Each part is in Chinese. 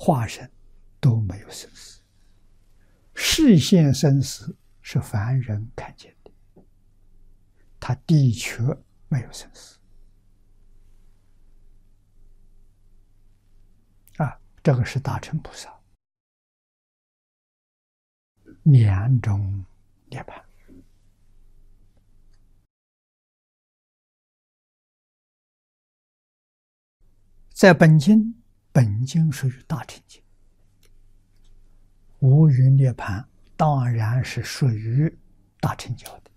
化身都没有生死，视现生死是凡人看见的，他的确没有生死这个是大乘菩萨两种涅槃。在本经属于大乘经，无余涅槃当然是属于大乘教的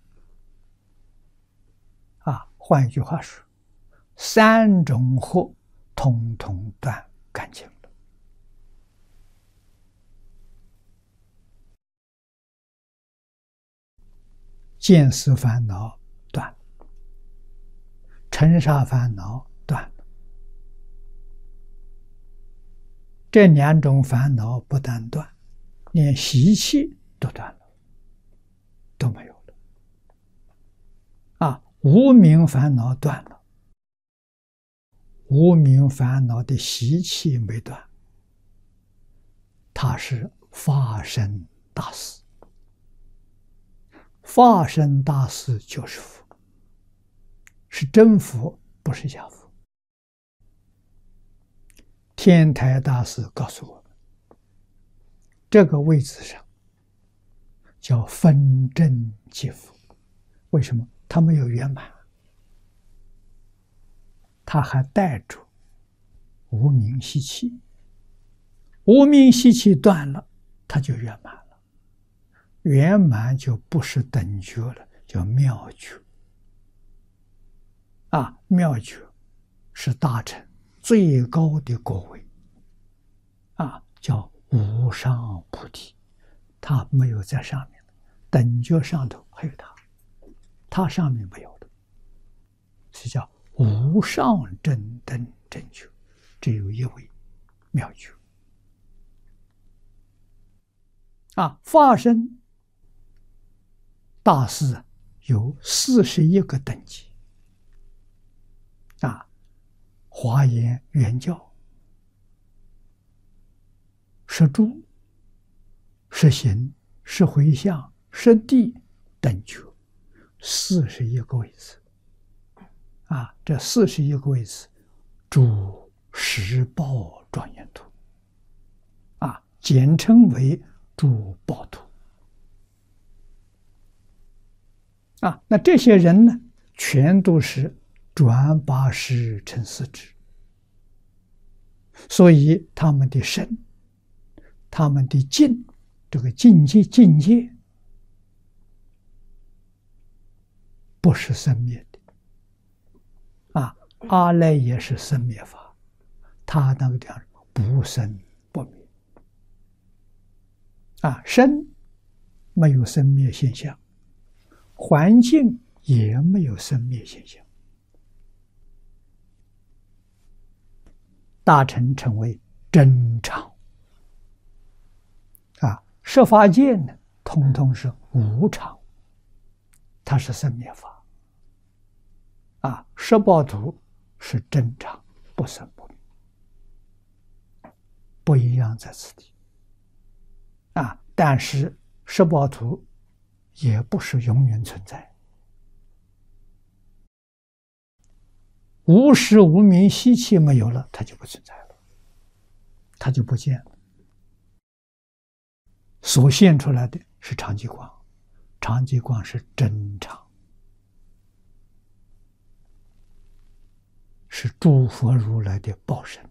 换一句话说，三种惑统统断干净了。见思烦恼断了，尘沙烦恼断了。这两种烦恼不但断，连习气都断了，都没有了。无明烦恼断了，无明烦恼的习气没断，它是法身大事。法身大事就是佛，是真佛，不是假佛。天台大师告诉我们，这个位置上叫分真即佛。为什么？他没有圆满，他还带着无明习气，无明习气断了，他就圆满了。圆满就不是等觉了，叫妙觉。妙觉是大乘最高的果位叫无上菩提，它没有在上面，等觉上头还有它上面没有的，是叫无上正等正觉，只有一位妙觉法身大师有41个等级华严圆教、十住、十行、十回向、十地等觉，41个位置这41个位置住十报庄严土简称为诸报土那这些人呢，全都是转八识成四智，所以他们的身、他们的境，这个境界不是生灭的阿赖也是生灭法，他那个地方不生不灭身没有生灭现象，环境也没有生灭现象。大乘称为真常十法界呢，通通是无常，它是生灭法十报土是真常，不生不灭，不一样在此地但是十报土也不是永远存在，无始无明习气没有了，它就不存在了，它就不见了。所现出来的是常寂光，常寂光是真常，是诸佛如来的报身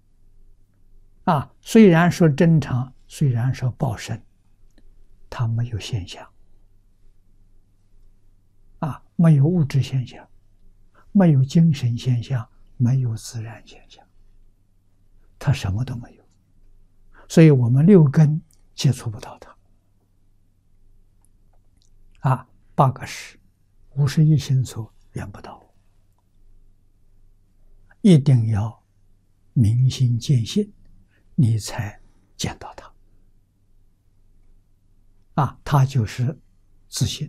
虽然说真常，虽然说报身，它没有现象没有物质现象，没有精神现象，没有自然现象，它什么都没有，所以我们六根接触不到它8个识、51心所缘不到，一定要明心见性，你才见到它它就是自性，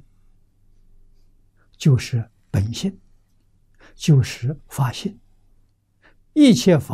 就是本性，就是法性，一切法